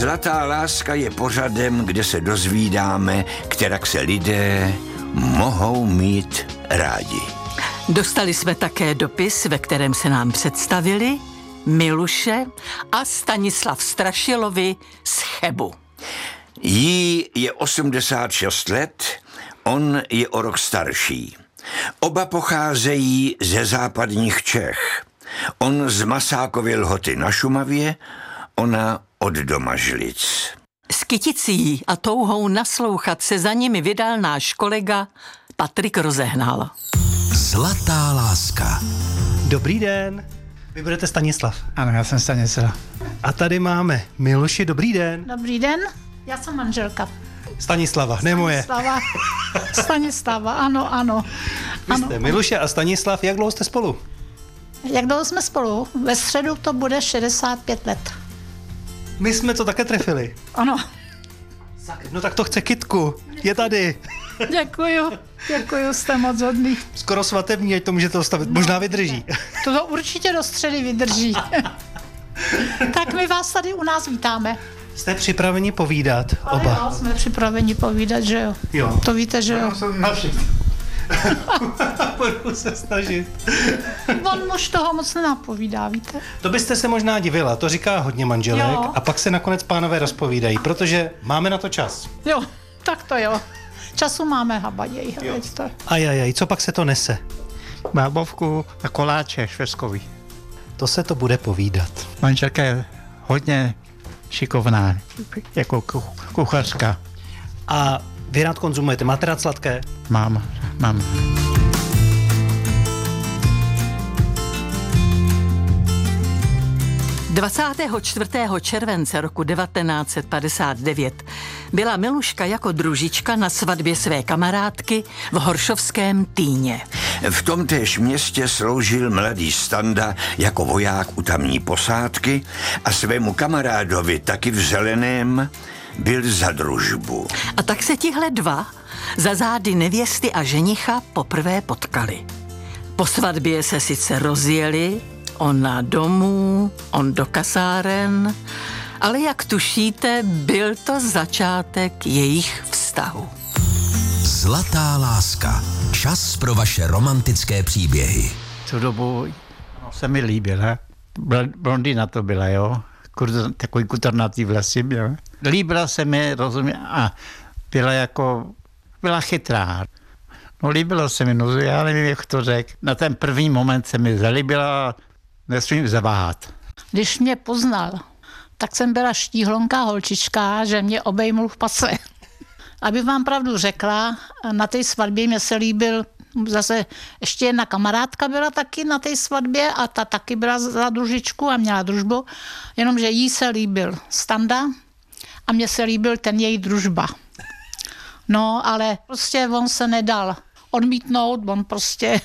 Zlatá láska je pořadem, kde se dozvídáme, kterak se lidé mohou mít rádi. Dostali jsme také dopis, ve kterém se nám představili Miluše a Stanislav Strašilovi z Chebu. Jí je 86 let, on je o rok starší. Oba pocházejí ze západních Čech. On z Masákovy Lhoty na Šumavě, ona od Domažlic. S kyticí a touhou naslouchat se za nimi vydal náš kolega Patrik Rozehnal. Zlatá láska. Dobrý den, vy budete Stanislav. Ano, já jsem Stanislav. A tady máme Miluši, dobrý den. Dobrý den, já jsem manželka. Stanislava, ne moje. Stanislava, ano. Vy jste Miluše a Stanislav, jak dlouho jste spolu? Jak dlouho jsme spolu? Ve středu to bude 65 let. My jsme to také trefili. Ano. No tak to chce kytku, je tady. Děkuju, jste moc hodný. Skoro svatební, ať to můžete ostavit, možná vydrží. To určitě do středy vydrží. Tak my vás tady u nás vítáme. Jste připraveni povídat oba? Jo, jsme připraveni povídat, že jo. Jo. To víte, že jo. Budu se snažit. On muž toho moc nenapovídá, víte. To byste se možná divila, to říká hodně manželek, Jo. a pak se nakonec pánové rozpovídají, protože máme na to čas. Jo, tak to jo. Času máme habaděj. Ajajaj, co pak se to nese? Bábovku a koláče švestkový. To se to bude povídat. Manželka je hodně šikovná, jako kuchařka. A vy rád konzumujete, máte rád sladké? Mám. 24. července roku 1959 byla Miluška jako družička na svatbě své kamarádky v Horšovském Týně. V tomtéž městě sloužil mladý Standa jako voják u tamní posádky a svému kamarádovi taky v Zeleném byl za družbu. A tak se tihle dva za zády nevěsty a ženicha poprvé potkali. Po svatbě se sice rozjeli, ona domů, on do kasáren, ale jak tušíte, byl to začátek jejich vztahu. Zlatá láska. Čas pro vaše romantické příběhy. Tu dobu se mi líbila. Blondýna to byla, jo. Takový kutrnatý vlasy měla. Líbila se mi, rozumím, a byla chytrá. No líbilo se mi, no já nevím, jak to řekl. Na ten první moment se mi zalíbila, nesmím zaváhat. Když mě poznal, tak jsem byla štíhlonká holčička, že mě obejmul v pase. Aby vám pravdu řekla, na té svatbě mě se líbil zase ještě jedna kamarádka byla taky na té svatbě a ta taky byla za družičku a měla družbu, jenomže jí se líbil Standa a mně se líbil ten její družba. No, ale prostě on se nedal odmítnout, on prostě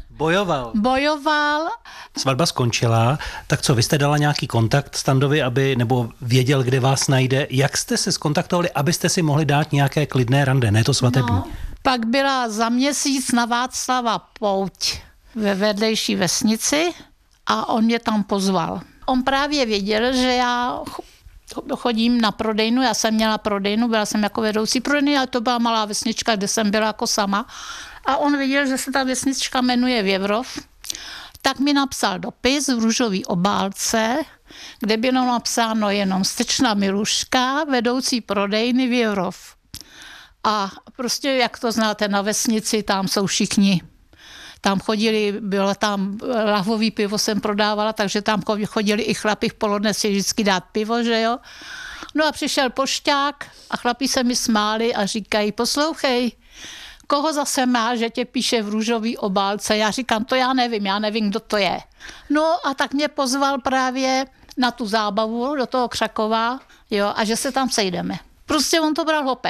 bojoval. Svatba skončila, tak co, vy jste dala nějaký kontakt Standovi, nebo věděl, kde vás najde? Jak jste se skontaktovali, abyste si mohli dát nějaké klidné rande, ne to svatební? No, pak byla za měsíc na Václava pouť ve vedlejší vesnici a on mě tam pozval. On právě věděl, že já chodím na prodejnu, já jsem měla prodejnu, byla jsem jako vedoucí prodejny, ale to byla malá vesnička, kde jsem byla jako sama. A on viděl, že se ta vesnička jmenuje Věvrov, tak mi napsal dopis v růžové obálce, kde bylo napsáno jenom Stečná Miluška, vedoucí prodejny Věvrov. A prostě, jak to znáte, na vesnici, tam jsou všichni. Tam chodili, bylo tam lahvový pivo jsem prodávala, takže tam chodili i chlapi v poledne si vždycky dát pivo, že jo. No a přišel pošťák a chlapi se mi smáli a říkají, poslouchej, koho zase má, že tě píše v růžový obálce? Já říkám, to já nevím, kdo to je. No a tak mě pozval právě na tu zábavu do toho Křakova, jo, a že se tam sejdeme. Prostě on to bral hopem.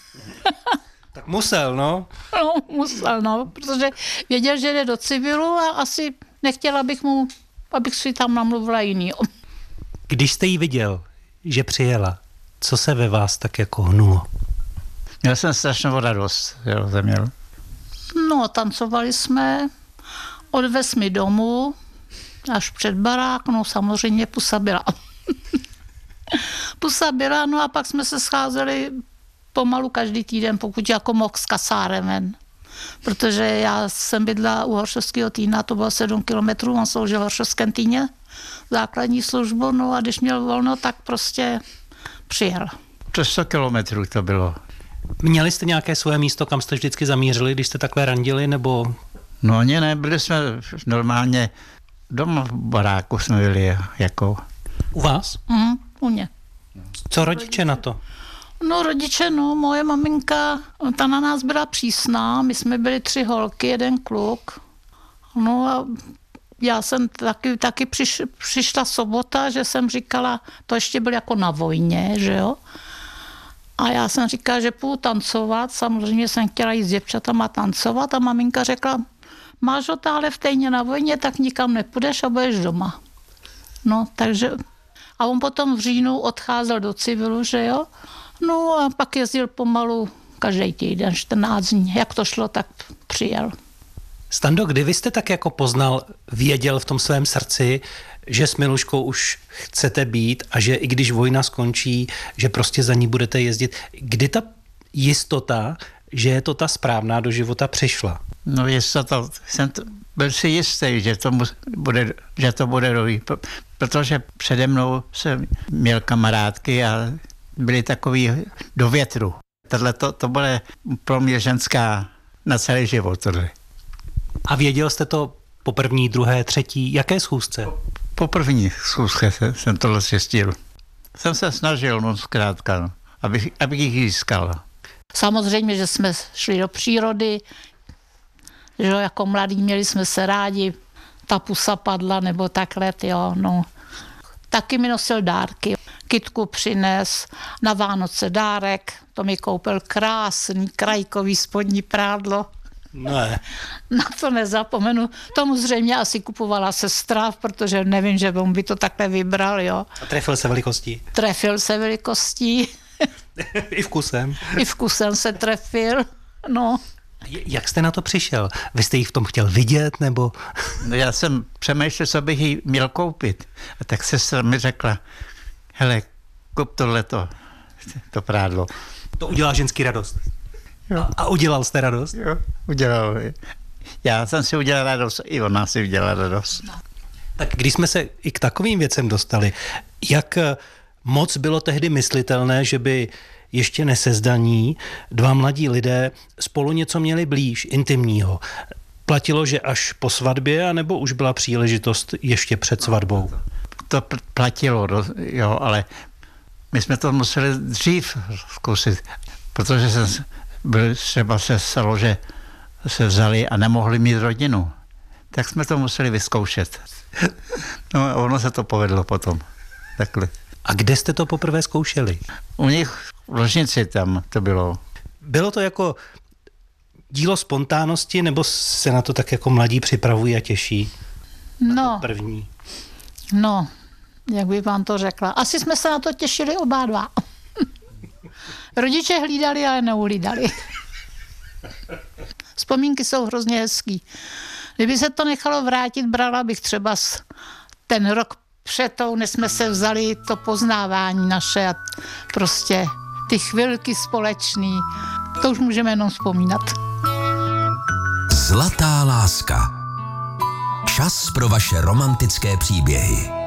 Tak musel, no. No, musel, no, protože věděl, že jde do civilu a asi nechtěla abych si tam namluvila jinýho. Když jste jí viděl, že přijela, co se ve vás tak jako hnulo? Měl jsem strašnou radost, jo, jsem měl. No, tancovali jsme, odvez mi domů, až před barák, no samozřejmě pusa byla. Pusa byla, no a pak jsme se scházeli pomalu každý týden, pokud jako mohl s kasárem ven. Protože já jsem bydla u Horšovského Týna, to bylo 7 kilometrů, on sloužil v Horšovském Týně, základní službu, no a když měl volno, tak prostě přijel. Přes 100 kilometrů to bylo. Měli jste nějaké svoje místo, kam jste vždycky zamířili, když jste takhle randili, nebo... No ani ne, byli jsme normálně doma v baráku jsme byli jako... U vás? U mě. Co rodiče na to? No rodiče, no, moje maminka, ta na nás byla přísná, my jsme byli 3 holky, 1 kluk. No a já jsem taky přišla sobota, že jsem říkala, to ještě byl jako na vojně, že jo. A já jsem říkala, že půjdu tancovat, samozřejmě jsem chtěla jít s děvčatama tancovat a maminka řekla, máš ho táhle v Týně na vojně, tak nikam nepůjdeš a budeš doma. No, takže... A on potom v říjnu odcházel do civilu, že jo. No a pak jezdil pomalu každý týden, 14 dní. Jak to šlo, tak přijel. Stando, kdy vy jste tak jako poznal, věděl v tom svém srdci, že s Miluškou už chcete být a že i když vojna skončí, že prostě za ní budete jezdit. Kdy ta jistota, že je to ta správná do života, přišla? No jistota, byl si jistý, že to bude dobrý, protože přede mnou jsem měl kamarádky a byly takový do větru. To bude pro mě ženská na celý život. Tohle. A věděl jste to po první, druhé, třetí, jaké schůzce? Po první schůzce jsem tohle zjistil. Jsem se snažil, no zkrátka, no, abych jich získal. Samozřejmě, že jsme šli do přírody, že jako mladí měli jsme se rádi, ta pusa padla nebo takhle, jo, no. Taky mi nosil dárky. Kytku přines, na Vánoce dárek, to mi koupil krásný krajkový spodní prádlo. Ne. Na to nezapomenu. Tomu zřejmě asi kupovala sestra, protože nevím, že on by to takhle vybral, jo. A trefil se velikostí? Trefil se velikostí. I vkusem? I vkusem se trefil, no. Jak jste na to přišel? Vy jste ji v tom chtěl vidět, nebo? No já jsem přemýšlel, co bych jí měl koupit. A tak sestra mi řekla, hele, kup tohleto, to prádlo. To udělá ženský radost. Jo. A udělal jste radost? Jo, udělal. Já jsem si udělal radost, i ona si udělala radost. Tak když jsme se i k takovým věcem dostali, jak moc bylo tehdy myslitelné, že by ještě nesezdaní 2 mladí lidé spolu něco měli blíž, intimního? Platilo, že až po svatbě, anebo už byla příležitost ještě před svatbou? To platilo, jo, ale my jsme to museli dřív zkusit, protože třeba se stalo, že se vzali a nemohli mít rodinu. Tak jsme to museli vyzkoušet. No a ono se to povedlo potom. Takhle. A kde jste to poprvé zkoušeli? U nich v ložnici tam to bylo. Bylo to jako dílo spontánnosti, nebo se na to tak jako mladí připravují a těší? No, První. no, jak bych vám to řekla. Asi jsme se na to těšili oba dva. Rodiče hlídali, ale neuhlídali. Vzpomínky jsou hrozně hezký. Kdyby se to nechalo vrátit, brala bych třeba ten rok před tou, než jsme se vzali, to poznávání naše a prostě ty chvilky společný. To už můžeme jenom vzpomínat. Zlatá láska. Čas pro vaše romantické příběhy.